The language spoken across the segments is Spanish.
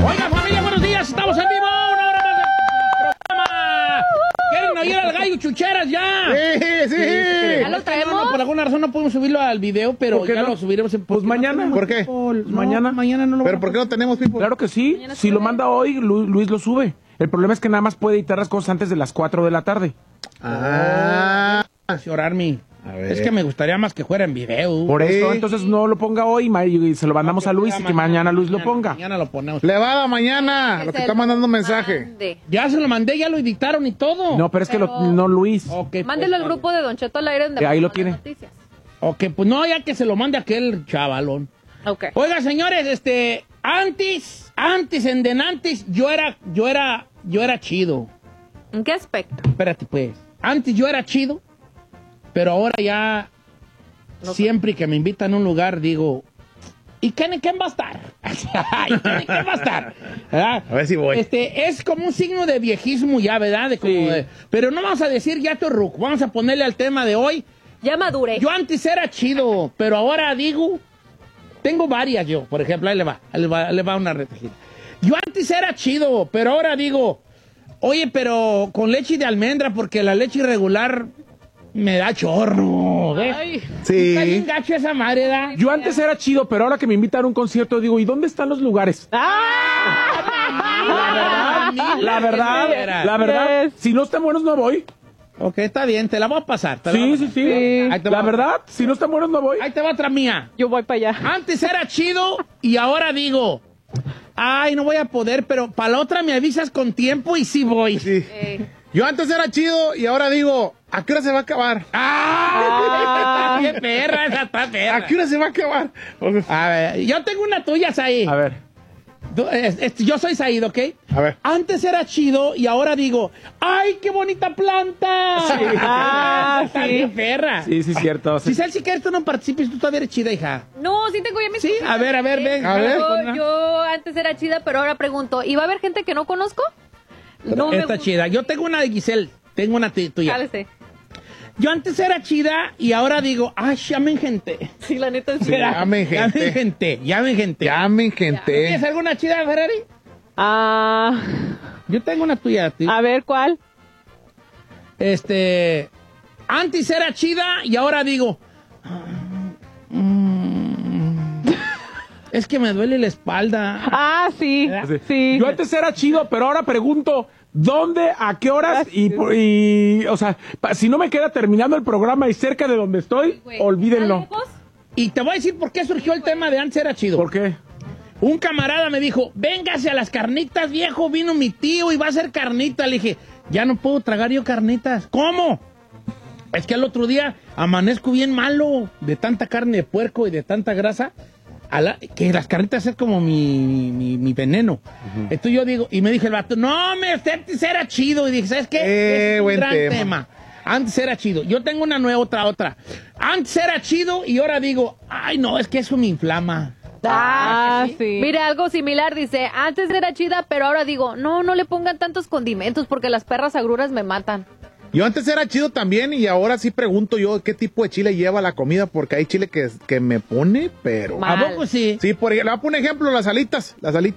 Oiga, familia, buenos días. Estamos en vivo. Una hora más del programa. ¿Quieren oír al gallo Chucheras ya? Sí. ¿Ya lo traemos? No, por alguna razón no podemos subirlo al video, pero ya lo subiremos en... Pues mañana. ¿Por qué? Mañana no lo... ¿Pero por qué no tenemos people? Claro que sí. Si lo manda hoy, Luis lo sube. El problema es que nada más puede editar las cosas antes de las 4 de la tarde. Ah. Orarmi. A ver. Es que me gustaría más que fuera en video. Por eso, entonces no lo ponga hoy y se lo mandamos a Luis y que mañana Luis lo ponga. Mañana lo ponemos. Le va a dar mañana, lo que está mandando un mensaje. Mande. Ya se lo mandé, ya lo editaron y todo. No, pero es que no Luis. Ok, Mándelo al pues, grupo de Don Cheto al aire donde Ahí lo ponemos tiene. las noticias. Ok, pues no, ya que se lo mande aquel chavalón. Ok. Oiga, señores, antes en Denantes, yo era chido. ¿En qué aspecto? Espérate, pues. Antes yo era chido, pero ahora ya, siempre que me invitan a un lugar, digo, ¿y quién va a estar? ¿Quién va a estar? ¿Verdad? A ver si voy. Es como un signo de viejismo ya, ¿verdad? Pero no vamos a decir ya tu ruco, vamos a ponerle al tema de hoy. Ya maduré. Yo antes era chido, pero ahora digo, tengo varias yo, por ejemplo, ahí le va una retejida. Yo antes era chido, pero ahora digo, oye, pero con leche de almendra, porque la leche irregular me da chorro, ¿ves? Ay. Sí. Está bien gacho esa madre, ¿da? Yo antes era chido, pero ahora que me invitan a un concierto digo, ¿y dónde están los lugares? La verdad, si no están buenos no voy. Ok, está bien, te la voy a pasar. Sí. Ahí te va. La verdad, si no están buenos no voy. Ahí te va otra mía. Yo voy para allá. Antes era chido y ahora digo, ay, no voy a poder, pero para la otra me avisas con tiempo y sí voy. Sí. Yo antes era chido y ahora digo, ¿a qué hora se va a acabar? ¡Ah! Está bien perra, esa está perra. ¿A qué hora se va a acabar? A ver, yo tengo una tuya, Saí. A ver. Yo soy Saíd, ¿ok? A ver. Antes era chido y ahora digo, ¡ay, qué bonita planta! Está bien perra. Sí, cierto. Si quieres tú no participes, tú todavía eres chida, hija. No, sí tengo ya mis Sí, cositas. a ver, ven. A ver. Yo antes era chida, pero ahora pregunto, ¿y va a haber gente que no conozco? No me Está gusta. chida. Yo tengo una de Giselle, tengo una tuya. Cálese. Yo antes era chida y ahora digo, ¡ay, llamen gente! Sí, la neta sí. Llamen gente. Llamen gente. Llamen gente. ¿Tienes alguna chida, Ferrari? Yo tengo una tuya, tío. A ver, ¿cuál? Antes era chida y ahora digo, es que me duele la espalda. Ah, sí, sí. Yo antes era chido, pero ahora pregunto, ¿dónde, a qué horas? Y o sea, si no me queda terminando el programa y cerca de donde estoy, olvídenlo. Y te voy a decir por qué surgió el tema de antes era chido. ¿Por qué? Un camarada me dijo, véngase a las carnitas, viejo, vino mi tío y va a hacer carnita. Le dije, ya no puedo tragar yo carnitas. ¿Cómo? Es que el otro día amanezco bien malo de tanta carne de puerco y de tanta grasa, que las carnitas es como mi veneno. Entonces yo digo, y me dije el vato, no, antes era chido. Y dije, ¿sabes qué? Es un buen gran tema. tema. Antes era chido. Yo tengo una nueva, otra. Antes era chido y ahora digo, ay, no, es que eso me inflama. Sí. Mira, algo similar dice, antes era chida, pero ahora digo, no le pongan tantos condimentos porque las perras agruras me matan. Yo antes era chido también y ahora sí pregunto yo qué tipo de chile lleva la comida porque hay chile que me pone, pero... Mal. ¿A poco sí? Sí, por ejemplo, le voy a poner ejemplo, las alitas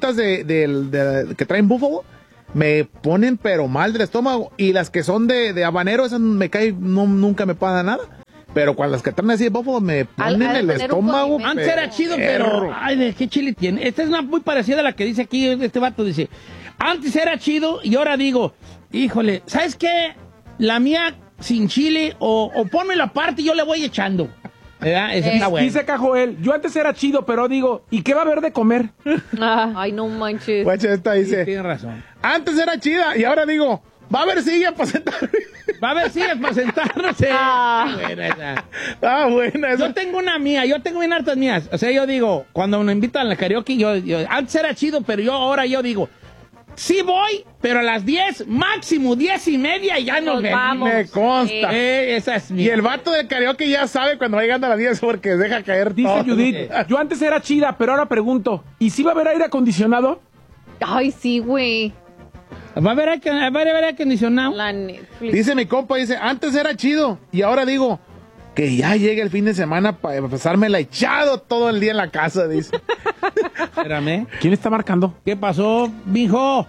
que traen búfalo me ponen pero mal del estómago y las que son de habanero, esas me caen, nunca me pasa nada. Pero cuando las que traen así de búfalo me ponen Al el poner un estómago. condimento. Antes era chido, pero... Ay, ¿de qué chile tiene? Esta es una muy parecida a la que dice aquí este vato. Dice, antes era chido y ahora digo, híjole, ¿sabes qué? La mía sin chile o pónmelo aparte y yo le voy echando. ¿Verdad? Esa está buena. Dice acá Joel, yo antes era chido, pero digo, ¿y qué va a haber de comer? Ay, no manches. Guacha, esta Sí, dice, tienes razón. antes era chida y ahora digo, va a haber silla para sentarme. Va a ver si es para sentarnos. Ah. Buena esa. Ah, buena esa. Yo tengo una mía, yo tengo bien hartas mías. O sea, yo digo, cuando me invitan a la karaoke, yo antes era chido, pero ahora yo digo, sí voy, pero a las 10, máximo 10:30 y ya nos vemos. Me consta. Esa es mi. Y el vato del karaoke ya sabe cuando va llegando a las 10 porque deja caer Dice todo. Judith, yo antes era chida, pero ahora pregunto, ¿y si va a haber aire acondicionado? Ay, sí, güey. Va a haber aire acondicionado. La Netflix. Dice mi compa, dice, antes era chido y ahora digo, que ya llegue el fin de semana para pasármela echado todo el día en la casa, dice. Espérame. ¿Quién está marcando? ¿Qué pasó, mijo?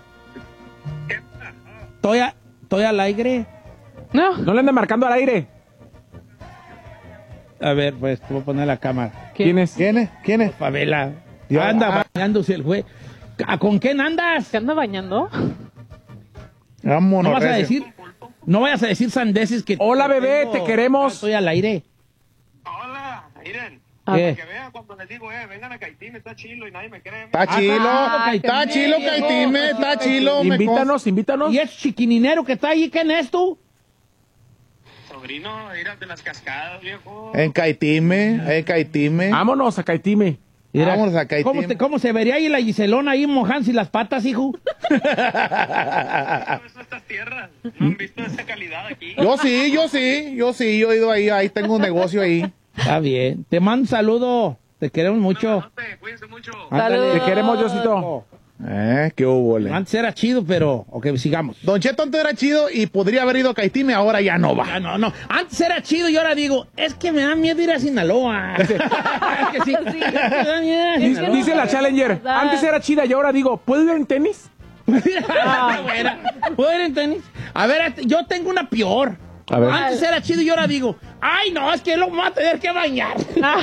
Estoy al aire. No. No le ande marcando al aire. A ver, pues, te voy a poner la cámara. ¿Quién es? ¿Quién es? Favela. Ya. Anda bañándose el güey. ¿Con quién andas? ¿Se anda bañando? Vámonos. No vas a recio. decir, no vayas a decir sandeces que... Hola, bebé, te queremos. Estoy al aire. Hola, miren. ¿Qué? Que vean cuando les digo, vengan a Caitime, está chilo y nadie me cree. Está chilo, Caitime, está chilo, Caitime, está chilo. me Invítanos. ¿Y ese chiquininero que está ahí, quién es tú? Sobrino, mira de las cascadas, viejo. En Caitime. Vámonos a Caitime. Mira, Vámonos a Caitime. ¿Cómo se vería ahí la Giselona ahí mojándose las patas, hijo? ¿Cómo son estas tierras? ¿No han visto esa calidad aquí? Yo he ido ahí tengo un negocio ahí. Está bien. Te mando un saludo. Te queremos mucho. Buenas, cuídense mucho. Ándale. Te queremos, Diosito. Qué hubo, le. Antes era chido, pero... Ok, sigamos. Don Cheto antes era chido y podría haber ido a Caitime, ahora ya no va. Ah, no. Antes era chido y ahora digo, es que me da miedo ir a Sinaloa. Es que sí. Me da miedo ir a Sinaloa. Dice la Challenger, antes era chida y ahora digo, ¿puedo ir en tenis? ¿Puedo ir en tenis? A ver, yo tengo una peor. A ver. Antes era chido y ahora digo, ay, no, es que lo voy a tener que bañar.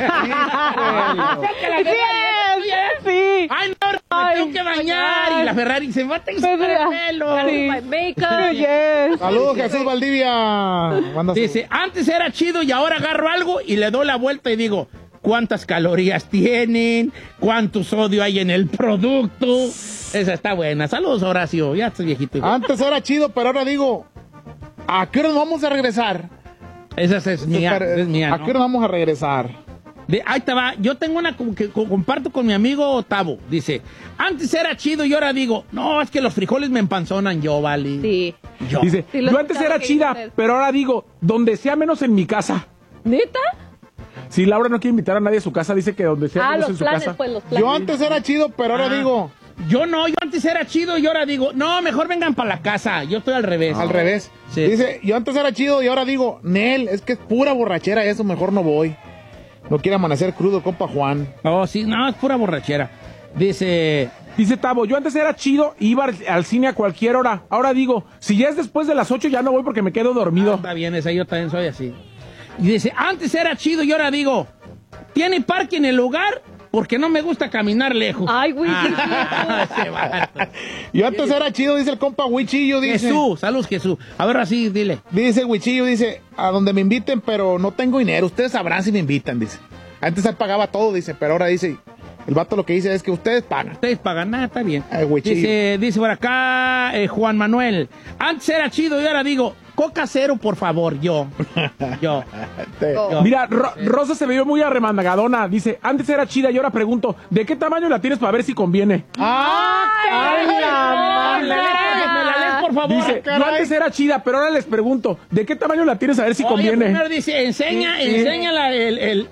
Sí. Ay, no, me tengo que bañar. Y la Ferrari se va a tener que sacar el pelo. Sí. My makeup. Yes. Saludos, Jesús Valdivia. Manda Dice, antes era chido y ahora agarro algo y le doy la vuelta y digo, ¿cuántas calorías tienen? ¿Cuánto sodio hay en el producto? Esa está buena. Saludos, Horacio. Ya estás viejito. Antes era chido, pero ahora digo, ¿a qué hora nos vamos a regresar? Esa es mía. Es mía, ¿A qué hora vamos a regresar? Ahí te va. Yo tengo una que comparto con mi amigo Tavo. Dice, antes era chido y ahora digo, no, es que los frijoles me empanzonan yo, vale. Sí. Yo. Dice, Sí, lo yo antes escuchaba era que chida, dices. pero ahora digo, donde sea menos en mi casa. ¿Neta? Si Laura no quiere invitar a nadie a su casa, dice que donde sea menos en Los su planes, casa. pues, los planes. Yo antes era chido, pero ahora digo, Yo no, yo antes era chido y ahora digo, no, mejor vengan para la casa. Yo estoy al revés. al revés. Sí. Dice, yo antes era chido y ahora digo, Nel, es que es pura borrachera eso, mejor no voy. No quiere amanecer crudo, compa Juan. Oh, sí, no, es pura borrachera. Dice, Tavo, yo antes era chido y iba al cine a cualquier hora. Ahora digo, si ya es después de las 8 ya no voy porque me quedo dormido. está bien, esa yo también soy así. Y dice, antes era chido y ahora digo, ¿tiene parque en el lugar? Porque no me gusta caminar lejos. Ay, güey, qué Ese vato. Yo antes era chido, dice el compa Huichillo, dice. Jesús, saludos Jesús. A ver, así, dile. Dice Huichillo, dice, a donde me inviten, pero no tengo dinero. Ustedes sabrán si me invitan, dice. Antes él pagaba todo, dice, pero ahora dice, el vato lo que dice es que ustedes pagan. Ustedes pagan nada, está bien. Ay, güey, Dice por acá Juan Manuel. Antes era chido y ahora digo, Coca cero, por favor, yo. Yo. Mira, Rosa se veía muy arremangadona. Dice, antes era chida y ahora pregunto, ¿de qué tamaño la tienes para ver si conviene? Ay, la ¿Me la lees, por favor? Dice, yo antes era chida, pero ahora les pregunto, ¿de qué tamaño la tienes a ver si Oye, conviene? primero dice, enseña el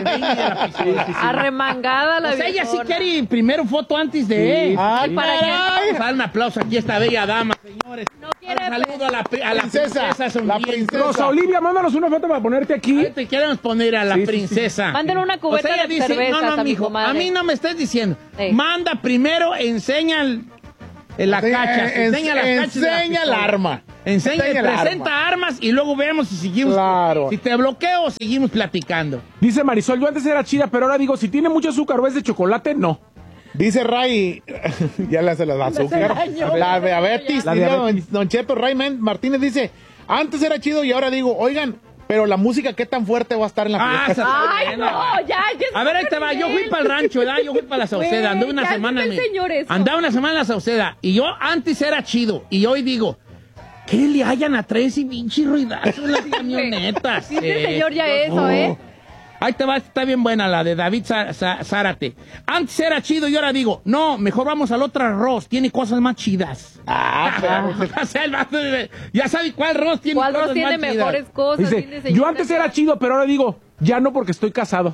Arremangada la O sea, ella sí viejona. quiere primero foto antes de... ¡Ay, ¿para qué? caray! Vamos a dar un aplauso aquí a esta bella dama, señores. No quiere, Un saludo a la Princesa, princesa sonriente. la princesa. Rosa Olivia, mándanos una foto para ponerte aquí. Ahí te queremos poner a la Sí, sí, princesa. Manden una cubeta ella de cervezas no, a mi mijo, comadre. a mí no me estés diciendo. Ey. Manda primero, enseña la cacha. Enseña la cacha. Enseña el arma. Enseña, Enseña el presenta armas y luego vemos si seguimos. Claro. Si te bloqueo o seguimos platicando. Dice Marisol, yo antes era chida, pero ahora digo, si tiene mucho azúcar o es de chocolate, no. Dice Ray, ya le hace la azúcar. La diabetes. La dice diabetes. Don Cheto Ray Martínez dice, antes era chido y ahora digo, oigan, pero la música, ¿qué tan fuerte va a estar en la Ah, fiesta? esa está Ay, buena. no, ya. A ver, ahí te va. Yo fui para el rancho, ¿verdad? Yo fui para la Sauceda. Anduve una ya semana. está el señor eso. Andaba una semana en la Sauceda. Y yo antes era chido. Y hoy digo, ¿qué le hayan a tres y pinche ruidazo en las camionetas? Dice el señor ya eso, ¿eh? Ahí te va, está bien buena la de David Zárate. Antes era chido y ahora digo, no, mejor vamos al otro arroz. Tiene cosas más chidas. O sea, el vato, ya sabe cuál arroz tiene ¿Cuál cosas arroz tiene más mejores chidas. cosas? Dice, Dice, señor, yo antes era chido, pero ahora digo, ya no porque estoy casado.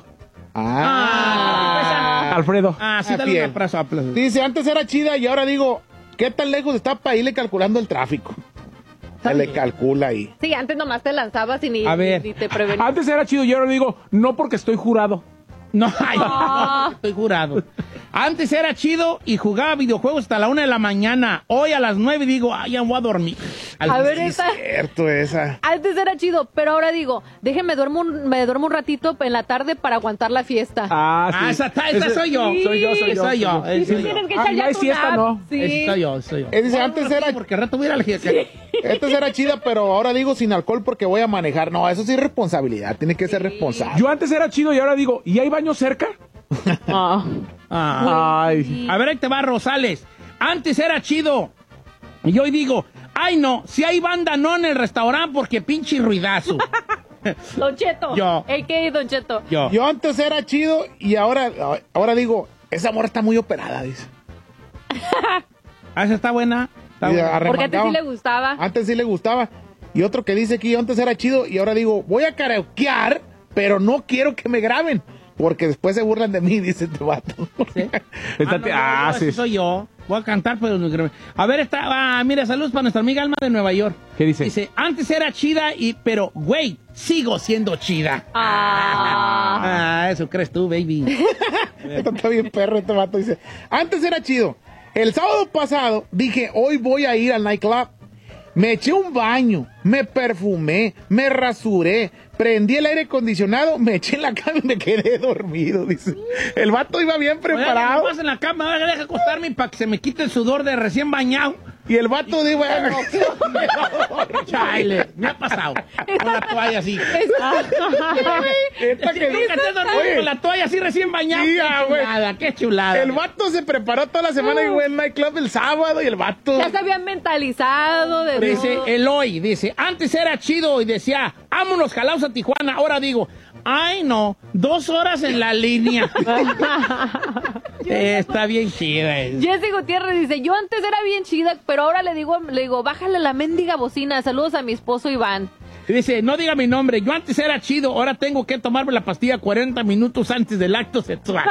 Alfredo. Ah, sí, dale fiel. un abrazo. Dice, antes era chida y ahora digo, ¿qué tan lejos está para irle calculando el tráfico? está le bien. calcula ahí. Sí, antes nomás te lanzabas y ni, A ver. ni te prevenías. Antes era chido, yo ahora digo, no porque estoy jurado. No, ay, no, estoy jurado. Antes era chido y jugaba videojuegos hasta la 1 de la mañana. Hoy a las 9 digo, ay, ya voy a dormir. A ver, Sí, esta. cierto esa. Antes era chido, pero ahora digo, me duermo un ratito en la tarde para aguantar la fiesta. Ah, esa soy yo. Sí. Soy yo. Sí, Sí, sí, soy yo. tienes que Ah, echar no ya hay tu siesta, nap. no. Sí. Ese soy yo, soy yo. Dice, antes era, Porque al rato voy a ir a la fiesta. antes era chida, pero ahora digo sin alcohol porque voy a manejar. No, eso sí es responsabilidad. Tiene que ser responsable. Yo antes era chido y ahora digo, ¿y hay baño cerca? Ah. Ay. A ver, ahí te va, Rosales. Antes era chido. Y hoy digo, ay no, si hay banda no en el restaurante porque pinche ruidazo. Don Cheto. Yo. A.K.A. Don Cheto. Yo antes era chido y ahora digo, esa morra está muy operada, dice. Ah, esa está buena. Está Y buena. Porque antes sí arremangaba. le gustaba. Antes sí le gustaba. Y otro que dice aquí, antes era chido y ahora digo, voy a karaokear, pero no quiero que me graben. Porque después se burlan de mí, dice este vato. ¿Sí? Estate- No, sí. ese soy yo. Voy a cantar, pero no. A ver, mira, saludos para nuestra amiga Alma de Nueva York. ¿Qué dice? Dice, antes era chida, pero, güey, sigo siendo chida. Ah. Eso crees tú, baby. Esto está bien perro este vato. Dice, antes era chido. El sábado pasado dije, hoy voy a ir al nightclub. Me eché un baño, me perfumé, me rasuré, prendí el aire acondicionado, me eché en la cama y me quedé dormido, dice. El vato iba bien preparado. Oye, en la cama, deja acostarme para que se me quite el sudor de recién bañado. Y el vato dijo, Chale, me ha pasado. Con la toalla así. esta que Nunca te has dormido Oye, con la toalla así recién bañado. Sí, Qué güey. chulada, qué chulada. el vato se preparó toda la semana y fue al nightclub el sábado y el vato... Ya se habían mentalizado de Dice todo. Eloy, dice, antes era chido y decía, vámonos jalaos a Tijuana. Ahora digo, ay no, 2 horas en la línea. Está bien chida. Jessy Gutiérrez dice, yo antes era bien chida, pero ahora le digo, bájale la mendiga bocina. Saludos a mi esposo Iván. Dice, no diga mi nombre, yo antes era chido, ahora tengo que tomarme la pastilla 40 minutos antes del acto sexual.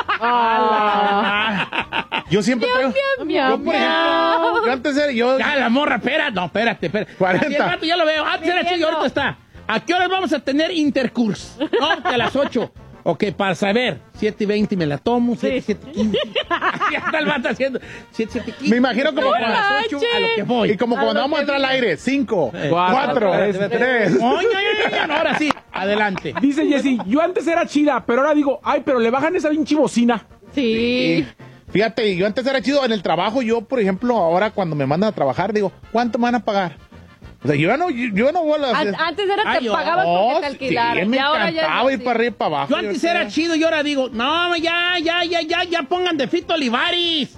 Yo siempre traigo... Miau, Yo, por ejemplo, yo antes era... Yo, Ya, la morra, espérate. 40. Así el vato ya lo veo, antes era chido y ahorita está. ¿A qué horas vamos a tener intercurso? No, que a las 8. Ok, para saber, 7:20 me la tomo, 7:15. Así está el vato haciendo 7:15. Me imagino como a las 8 a lo que voy. y como cuando vamos a entrar al aire, 5, Cuatro, 4, tres, 3. Oye, no, ahora sí, adelante. Dice Jessy, yo antes era chida, pero ahora digo, ay, pero le bajan esa pinche bocina. Sí. Fíjate, yo antes era chido en el trabajo. Yo, por ejemplo, ahora cuando me mandan a trabajar, digo, ¿cuánto me van a pagar? O sea, yo no voy a las... Antes era Ay, te yo- pagabas porque te sí, alquilaran. me Y ahora ya encantaba es ir para arriba y para abajo. Yo antes era chido y ahora digo, no, ya pongan de Fito Olivares.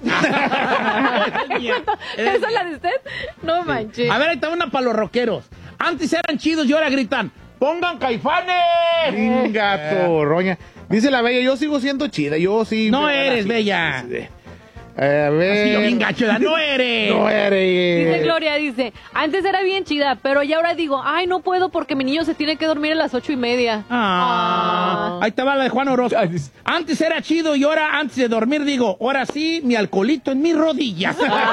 ¿Esa es la de usted? No manches. A ver, ahí está una para los rockeros. Antes eran chidos y ahora gritan, ¡pongan Caifanes! Gato, roña. Dice la bella, yo sigo siendo chida, yo sí... No me- eres así, bella. así, a ver... Así lo bien gacho, ¿verdad? No eres. No eres. Dice Gloria, dice, antes era bien chida, pero ya ahora digo, ay, no puedo porque mi niño se tiene que dormir a las 8:30. Ahí te va la de Juan Orozco. Ay, dice- Antes era chido y ahora, antes de dormir, digo, ahora sí, mi alcoholito en mis rodillas.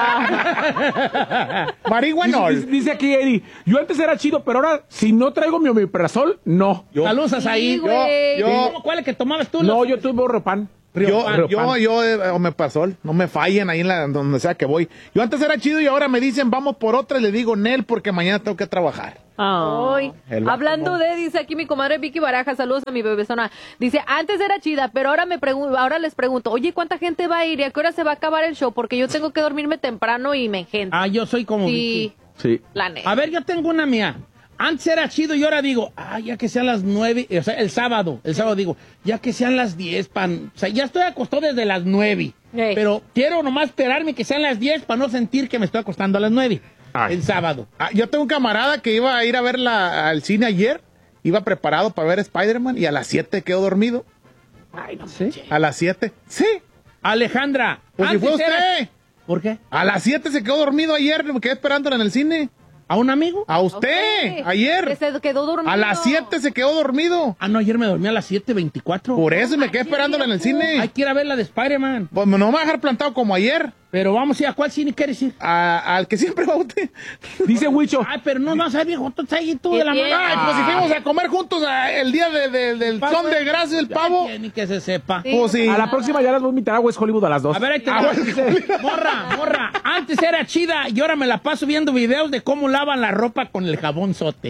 Marihuanol. Dice aquí Eddie, yo antes era chido, pero ahora si no traigo mi omeprazol, no. Saludos ahí. Sí, güey. ¿Cuál es que tomabas tú? No, yo tuve Ropan. Yo me pasó, no me fallen ahí donde sea que voy. Yo antes era chido y ahora me dicen vamos por otra y le digo Nel porque mañana tengo que trabajar. Ay, El vato hablando no. de, dice aquí mi comadre Vicky Baraja, saludos a mi bebezona. Dice, antes era chida, pero ahora ahora les pregunto, oye, ¿cuánta gente va a ir y a qué hora se va a acabar el show? Porque yo tengo que dormirme temprano y me engento. Yo soy como Sí, Vicky. Sí. la neta. A ver, yo tengo una mía. Antes era chido y ahora digo, ya que sean las 9, o sea, el sábado digo, ya que sean las 10, o sea, ya estoy acostado desde las 9, Ey. pero quiero nomás esperarme que sean las 10 para no sentir que me estoy acostando a las 9, el sábado. Yo tengo un camarada que iba a ir a ver al cine ayer, iba preparado para ver Spider-Man y a las 7 quedó dormido. Ay, no sé. A las 7. Sí. Alejandra, Pues si antes fue usted. ¿Por qué? A las 7 se quedó dormido ayer, me quedé esperándola en el cine. ¿A un amigo? A usted, ayer. Que se quedó dormido. A las 7 se quedó dormido. No, ayer me dormí a las 7:24. Por eso me quedé esperándola en el cine. Hay que ir a ver la de Spider-Man. Pues no me va a dejar plantado como ayer. Pero vamos a ir a cuál cine quieres ir. Al que siempre va usted. Dice Huicho. Ay, pero no vas a ir, viejo. Tú estás ahí tú de la ¿Qué mano. Ay, pues si fuimos a comer juntos el día del son de gracia del pavo. Ni que se sepa. Sí. Pues sí. A la próxima ya las voy a invitar a West Hollywood a las 2. A ver, ahí te va. Morra, antes era chida y ahora me la paso viendo videos de cómo lavan la ropa con el jabón sote.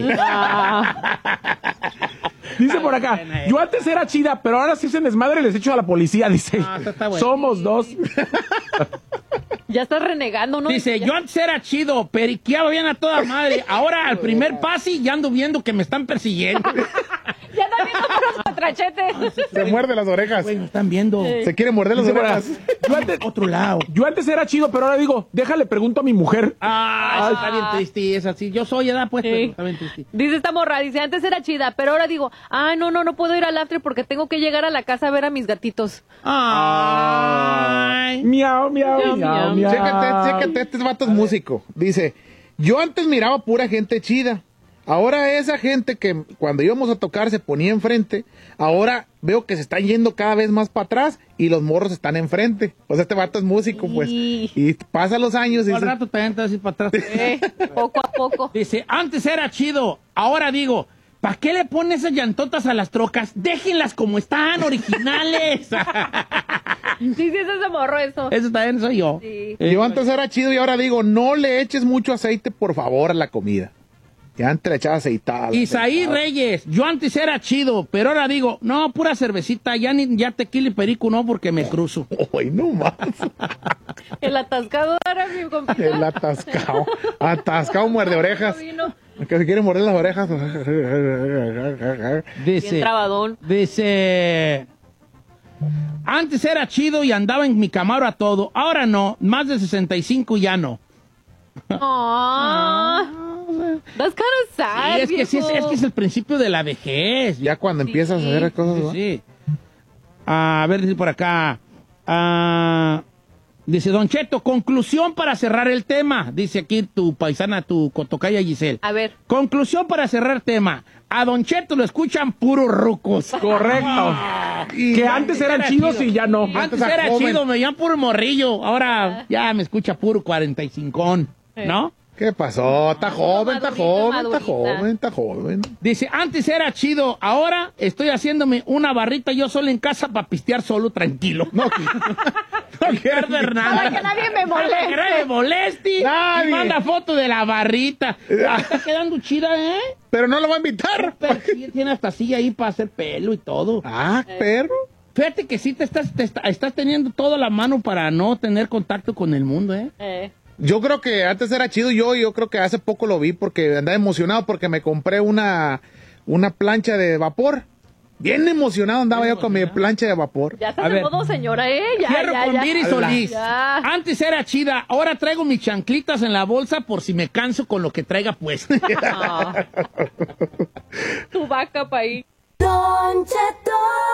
Dice por acá, buena, yo antes era chida, pero ahora sí se desmadre y les echo a la policía, dice. Está bueno. Somos dos. Ya estás renegando, ¿no? Dice, yo antes era chido, periqueaba bien a toda madre. Ahora al primer pase ya ando viendo que me están persiguiendo. Ya están viendo puros patrachetes. Se muerde las orejas. Güey, me están viendo. Se quiere morder las Dice por acá, orejas. Otro lado. yo antes era chido, pero ahora digo, déjale pregunto a mi mujer. Ah, está bien triste, es así. Yo soy edad, pues, pero está bien triste. Dice esta morra, dice, antes era chida, pero ahora digo, no puedo ir al after porque tengo que llegar a la casa a ver a mis gatitos. Ay. Miau, miau, Miau, miau, miau. miau. Chécate, este vato es músico. Dice, yo antes miraba pura gente chida. Ahora esa gente que cuando íbamos a tocar se ponía enfrente, ahora veo que se están yendo cada vez más para atrás y los morros están enfrente. O sea, este vato es músico, pues. Sí. Y pasan los años y Al dice, rato también te vas a ir para atrás. Poco a poco. Dice, antes era chido, ahora digo, ¿para qué le ponen esas llantotas a las trocas? Déjenlas como están, originales. Sí, ese se morro eso. Eso también soy yo. Sí. yo antes era chido y ahora digo, no le eches mucho aceite, por favor, a la comida. Ya antes le echaba aceitada. Isaí Reyes, yo antes era chido, pero ahora digo, no, pura cervecita, ya tequila y perico no, porque me cruzo. Uy, no más. El atascado era mi compañero. El atascado. Atascado muerde orejas. Vino Que se quiere morder las orejas. bien Dice, trabadón. antes era chido y andaba en mi Camaro a todo, ahora no, más de 65 ya no. That's kind of sad, Sí, es que viejo. es el principio de la vejez. Ya cuando empiezas a hacer cosas, ¿no? Sí. A ver, dice por acá. Dice, Don Cheto, conclusión para cerrar el tema. Dice aquí tu paisana, tu cotocaya Giselle. A ver. Conclusión para cerrar tema. A Don Cheto lo escuchan puros rucos. Correcto. Que antes eran chidos y ya no. Antes era joven. chido, me veían puro morrillo. Ahora ya me escucha puro 45, ¿no? ¿Qué pasó? Está joven, está madurita, joven, madurita. está joven. Dice, antes era chido, ahora estoy haciéndome una barrita yo solo en casa para pistear solo, tranquilo. No quiero ver nada. Para que nadie me moleste. Para que nadie me moleste. Nadie. Y manda foto de la barrita. Está quedando chida, ¿eh? Pero no lo va a invitar. Pero sí, tiene hasta silla ahí para hacer pelo y todo. Ah, perro. Fíjate que sí te estás teniendo toda la mano para no tener contacto con el mundo, ¿eh? Yo creo que antes era chido yo creo que hace poco lo vi porque andaba emocionado porque me compré una plancha de vapor. Bien emocionado andaba yo con mi plancha de vapor. Ya A estás de ver. modo señora, ya. Cierro con Viri Solís. Ya. Antes era chida, ahora traigo mis chanclitas en la bolsa por si me canso con lo que traiga pues. Ah. Tu vaca pa' ahí. Don Cheto.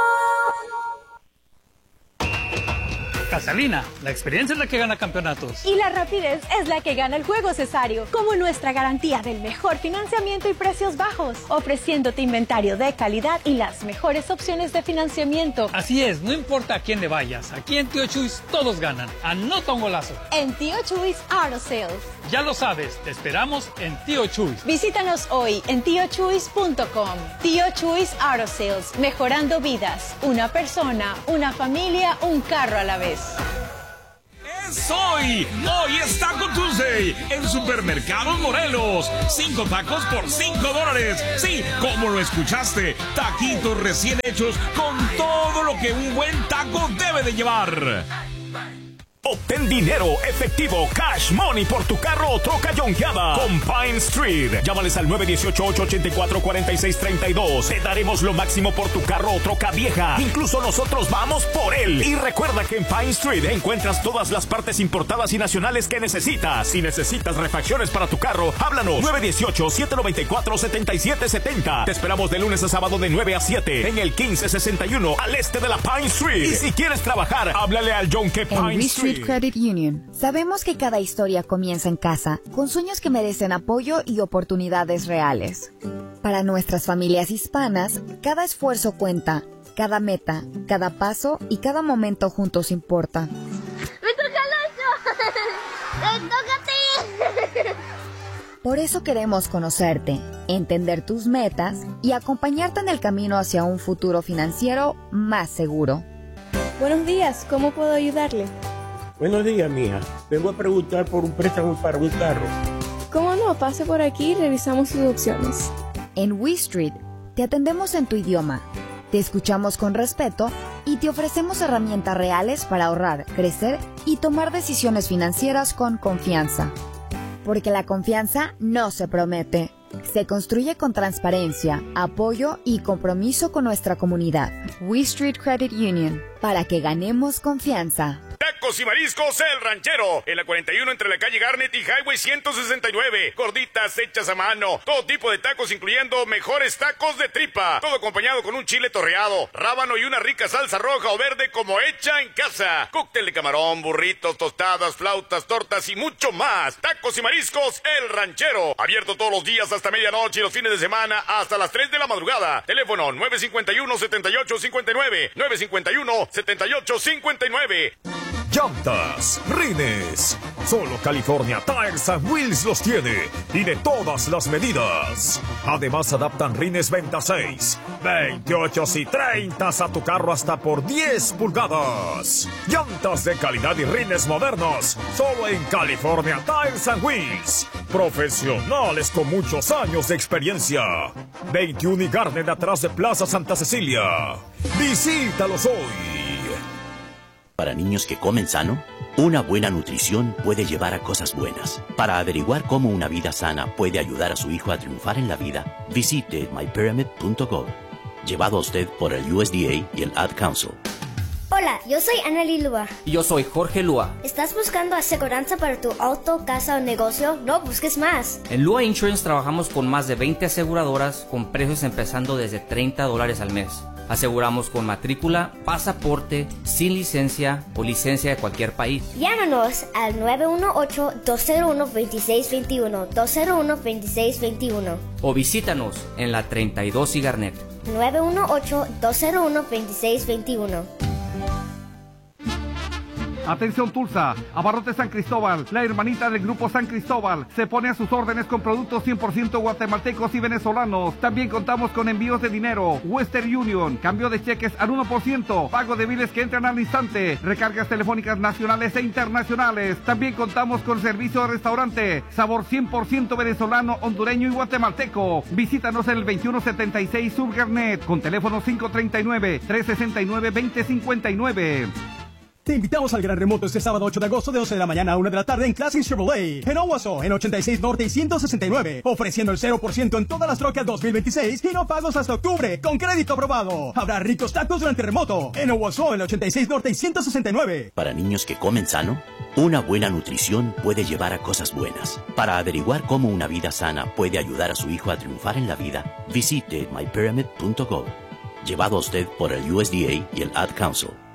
Casalina, la experiencia es la que gana campeonatos. Y la rapidez es la que gana el juego, Cesario, como nuestra garantía del mejor financiamiento y precios bajos, ofreciéndote inventario de calidad y las mejores opciones de financiamiento. Así es, no importa a quién le vayas, aquí en Tío Chuys todos ganan. Anota un golazo. En Tío Chuys Auto Sales. Ya lo sabes, te esperamos en Tío Chuys. Visítanos hoy en tiochuys.com. Tío Chuys Auto Sales, mejorando vidas. Una persona, una familia, un carro a la vez. Es hoy es Taco Tuesday en Supermercados Morelos. 5 tacos por $5. Sí, como lo escuchaste, taquitos recién hechos con todo lo que un buen taco debe de llevar. Obtén dinero efectivo, cash money por tu carro o troca yonkeada con Pine Street. Llámales al 918-884-4632. Te daremos lo máximo por tu carro o troca vieja. Incluso nosotros vamos por él. Y recuerda que en Pine Street encuentras todas las partes importadas y nacionales que necesitas. Si necesitas refacciones para tu carro, háblanos. 918-794-7770. Te esperamos de lunes a sábado de 9 a 7 en el 1561 al este de la Pine Street. Y si quieres trabajar, háblale al Yonke Pine Street. Credit Union. Sabemos que cada historia comienza en casa, con sueños que merecen apoyo y oportunidades reales. Para nuestras familias hispanas, cada esfuerzo cuenta, cada meta, cada paso y cada momento juntos importa. Por eso queremos conocerte, entender tus metas y acompañarte en el camino hacia un futuro financiero más seguro. Buenos días, ¿cómo puedo ayudarle? Buenos días, mija. Vengo a preguntar por un préstamo para un carro. ¿Cómo no? Pase por aquí y revisamos sus opciones. En WeStreet te atendemos en tu idioma, te escuchamos con respeto y te ofrecemos herramientas reales para ahorrar, crecer y tomar decisiones financieras con confianza. Porque la confianza no se promete, se construye con transparencia, apoyo y compromiso con nuestra comunidad. WeStreet Credit Union, para que ganemos confianza. Tacos y mariscos El Ranchero, en la 41 entre la calle Garnet y Highway 169. Gorditas hechas a mano, todo tipo de tacos incluyendo mejores tacos de tripa. Todo acompañado con un chile torreado, rábano y una rica salsa roja o verde como hecha en casa. Cóctel de camarón, burritos, tostadas, flautas, tortas y mucho más. Tacos y mariscos El Ranchero, abierto todos los días hasta medianoche y los fines de semana hasta las 3 de la madrugada. Teléfono 951-7859, 951-7859. Llantas, rines. Solo California Tires and Wheels los tiene y de todas las medidas. Además adaptan rines 26, 28 y 30 a tu carro hasta por 10 pulgadas. Llantas de calidad y rines modernos. Solo en California Tires and Wheels. Profesionales con muchos años de experiencia. 21 y Garden atrás de Plaza Santa Cecilia. Visítalos hoy. Para niños que comen sano, una buena nutrición puede llevar a cosas buenas. Para averiguar cómo una vida sana puede ayudar a su hijo a triunfar en la vida, visite mypyramid.gov. Llevado a usted por el USDA y el Ad Council. Hola, yo soy Anneli Lua. Y yo soy Jorge Lua. ¿Estás buscando aseguranza para tu auto, casa o negocio? No busques más. En Lua Insurance trabajamos con más de 20 aseguradoras con precios empezando desde $30 al mes. Aseguramos con matrícula, pasaporte, sin licencia o licencia de cualquier país. Llámanos al 918-201-2621, 201-2621. O visítanos en la 32 y Garnet. 918-201-2621. Atención Tulsa, Abarrotes San Cristóbal, la hermanita del Grupo San Cristóbal, se pone a sus órdenes con productos 100% guatemaltecos y venezolanos. También contamos con envíos de dinero, Western Union, cambio de cheques al 1%, pago de biles que entran al instante, recargas telefónicas nacionales e internacionales. También contamos con servicio de restaurante, sabor 100% venezolano, hondureño y guatemalteco. Visítanos en el 2176 Sur Garnet, con teléfono 539-369-2059. Te invitamos al gran remoto este sábado 8 de agosto de 11 de la mañana a 1 de la tarde en Classic Chevrolet, en Owasso, en 86 Norte y 169, ofreciendo el 0% en todas las trocas 2026 y no pagos hasta octubre, con crédito aprobado. Habrá ricos tacos durante el remoto, en Owasso, en 86 Norte y 169. Para niños que comen sano, una buena nutrición puede llevar a cosas buenas. Para averiguar cómo una vida sana puede ayudar a su hijo a triunfar en la vida, visite mypyramid.gov. Llevado a usted por el USDA y el Ad Council.